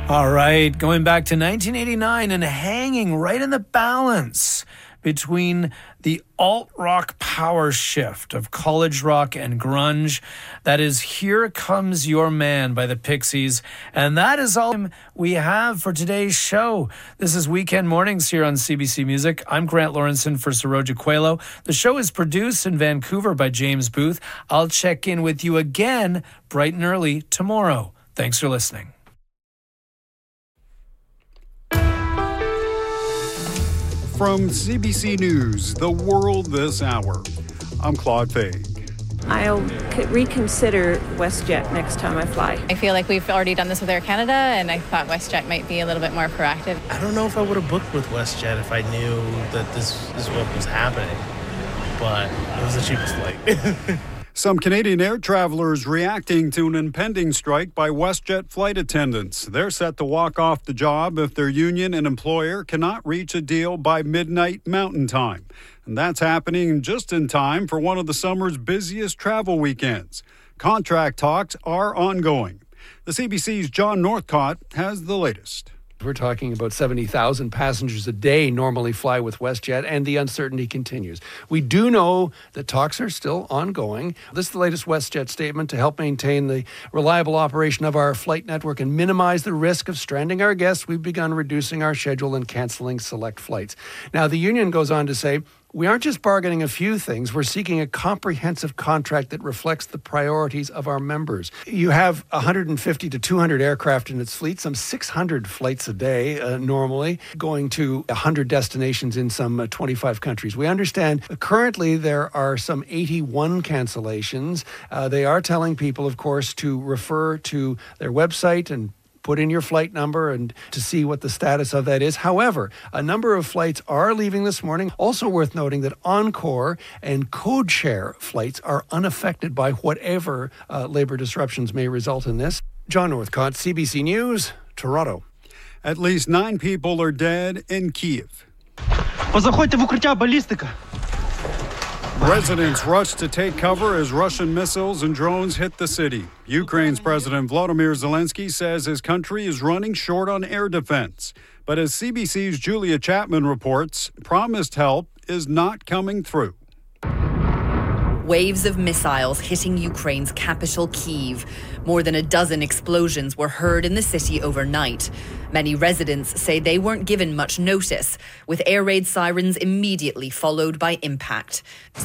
All right, going back to 1989 and hanging right in the balance between the alt-rock power shift of college rock and grunge. That is Here Comes Your Man by the Pixies. And that is all we have for today's show. This is Weekend Mornings here on CBC Music. I'm Grant Lawrenson for Saroja Coelho. The show is produced in Vancouver by James Booth. I'll check in with you again bright and early tomorrow. Thanks for listening. From CBC News, The World This Hour, I'm Claude Faig. I'll reconsider WestJet next time I fly. I feel like we've already done this with Air Canada, and I thought WestJet might be a little bit more proactive. I don't know if I would have booked with WestJet if I knew that this is what was happening, but it was the cheapest flight. Some Canadian air travelers reacting to an impending strike by WestJet flight attendants. They're set to walk off the job if their union and employer cannot reach a deal by midnight Mountain Time. And that's happening just in time for one of the summer's busiest travel weekends. Contract talks are ongoing. The CBC's John Northcott has the latest. We're talking about 70,000 passengers a day normally fly with WestJet, and the uncertainty continues. We do know that talks are still ongoing. This is the latest WestJet statement to help maintain the reliable operation of our flight network and minimize the risk of stranding our guests. We've begun reducing our schedule and canceling select flights. Now, the union goes on to say, we aren't just bargaining a few things. We're seeking a comprehensive contract that reflects the priorities of our members. You have 150 to 200 aircraft in its fleet, some 600 flights a day normally, going to 100 destinations in some 25 countries. We understand currently there are some 81 cancellations. They are telling people, of course, to refer to their website and put in your flight number and to see what the status of that is. However, a number of flights are leaving this morning. Also worth noting that Encore and Codeshare flights are unaffected by whatever labor disruptions may result in this. John Northcott, CBC News, Toronto. At least 9 people are dead in Kyiv. Residents rushed to take cover as Russian missiles and drones hit the city. Ukraine's President Volodymyr Zelensky says his country is running short on air defense. But as CBC's Julia Chapman reports, promised help is not coming through. Waves of missiles hitting Ukraine's capital, Kyiv. More than a dozen explosions were heard in the city overnight. Many residents say they weren't given much notice, with air raid sirens immediately followed by impact.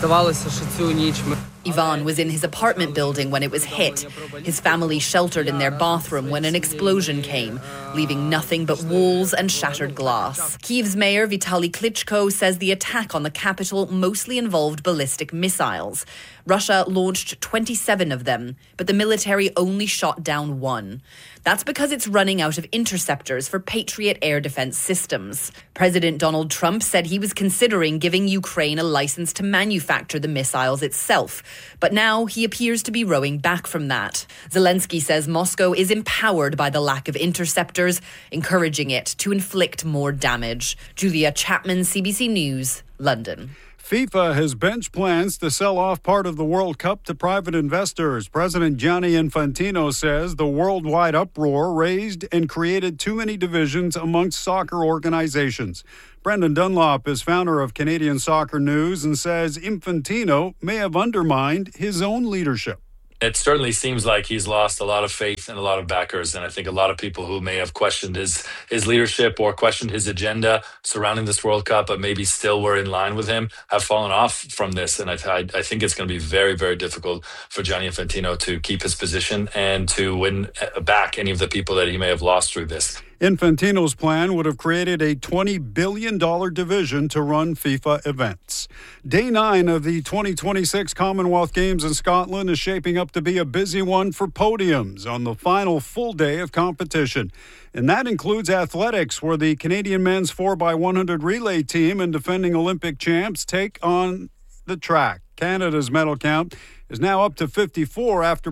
Ivan was in his apartment building when it was hit. His family sheltered in their bathroom when an explosion came, leaving nothing but walls and shattered glass. Kyiv's mayor Vitaly Klitschko says the attack on the capital mostly involved ballistic missiles. Russia launched 27 of them, but the military only shot down 1. That's because it's running out of interceptors for Patriot air defense systems. President Donald Trump said he was considering giving Ukraine a license to manufacture the missiles itself, but now he appears to be rowing back from that. Zelensky says Moscow is empowered by the lack of interceptors, encouraging it to inflict more damage. Julia Chapman, CBC News, London. FIFA has benched plans to sell off part of the World Cup to private investors. President Gianni Infantino says the worldwide uproar raised and created too many divisions amongst soccer organizations. Brendan Dunlop is founder of Canadian Soccer News and says Infantino may have undermined his own leadership. It certainly seems like he's lost a lot of faith and a lot of backers. And I think a lot of people who may have questioned his leadership or questioned his agenda surrounding this World Cup, but maybe still were in line with him, have fallen off from this. And I think it's going to be very, very difficult for Gianni Infantino to keep his position and to win back any of the people that he may have lost through this. Infantino's plan would have created a $20 billion division to run FIFA events. Day 9 of the 2026 Commonwealth Games in Scotland is shaping up to be a busy one for podiums on the final full day of competition. And that includes athletics, where the Canadian men's 4x100 relay team and defending Olympic champs take on the track. Canada's medal count is now up to 54 after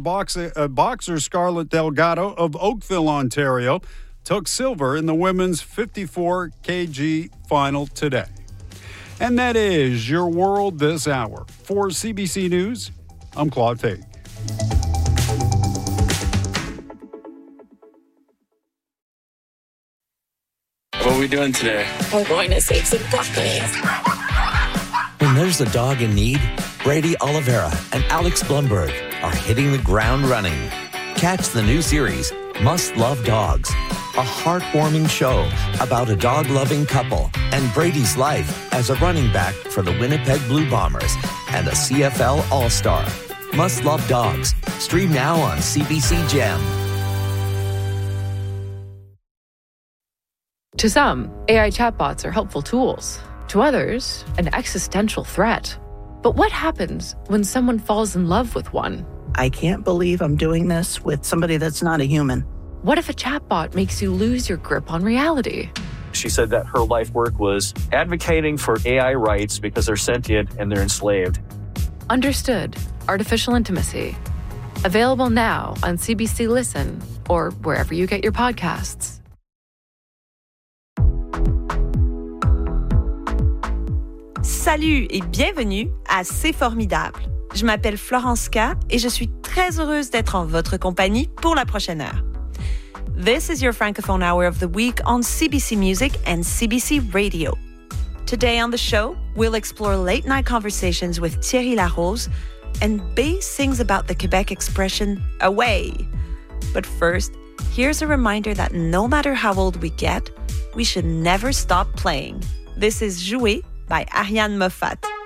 boxer Scarlett Delgado of Oakville, Ontario, took silver in the women's 54 kg final today. And that is your world this hour. For CBC News, I'm Claude Faig. are we doing today? We're going to save some puppies. When there's a dog in need, Brady Oliveira and Alex Blumberg are hitting the ground running. Catch the new series, Must Love Dogs, a heartwarming show about a dog-loving couple and Brady's life as a running back for the Winnipeg Blue Bombers and a CFL All-Star. Must Love Dogs. Stream now on CBC Gem. To some, AI chatbots are helpful tools. To others, an existential threat. But what happens when someone falls in love with one? I can't believe I'm doing this with somebody that's not a human. What if a chatbot makes you lose your grip on reality? She said that her life work was advocating for AI rights because they're sentient and they're enslaved. Understood. Artificial Intimacy. Available now on CBC Listen or wherever you get your podcasts. Salut et bienvenue à C'est Formidable. Je m'appelle Florence K et je suis très heureuse d'être en votre compagnie pour la prochaine heure. This is your Francophone Hour of the Week on CBC Music and CBC Radio. Today on the show, we'll explore late-night conversations with Thierry Larose, and Bay sings about the Quebec expression, away. But first, here's a reminder that no matter how old we get, we should never stop playing. This is Jouer by Ariane Moffat.